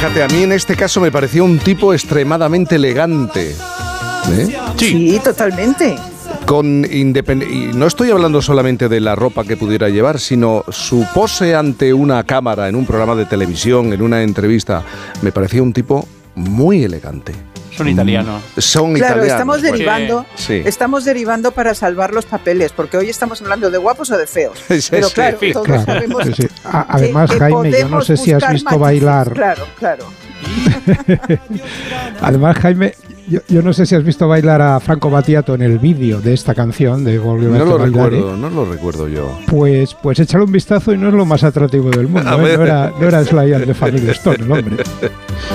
Fíjate, a mí en este caso me pareció un tipo extremadamente elegante. Sí, totalmente. Y no estoy hablando solamente de la ropa que pudiera llevar, sino su pose ante una cámara, en un programa de televisión, en una entrevista. Me parecía un tipo muy elegante. Son italianos. Son claro, italianos. estamos derivando para salvar los papeles, porque hoy estamos hablando de guapos o de feos. Pero claro, todos sabemos sí. Además, que Jaime, yo no sé si has visto bailar. Claro. Además, Jaime, yo no sé si has visto bailar a Franco Battiato en el vídeo de esta canción de Volvió No lo recuerdo yo. Pues échale un vistazo y no es lo más atractivo del mundo. No era Sly and the Family Stone, el hombre.